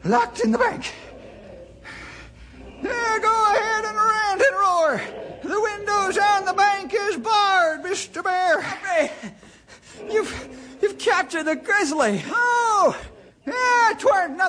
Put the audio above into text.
locked in the bank. Yeah, go ahead and rant and roar. The windows on the bank is barred, Mr. Bear. Hey, you've captured the grizzly. Oh, yeah, 'twarn't nothing